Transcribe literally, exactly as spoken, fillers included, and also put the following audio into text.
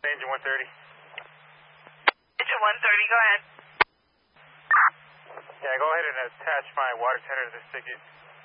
Engine one thirty. Engine one thirty, go ahead. Yeah, go ahead and attach my water tender to this ticket.